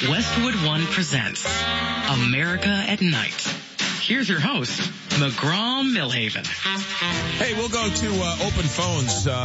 Westwood One presents America at Night. Here's your host, McGraw Millhaven. Hey, we'll go to open phones.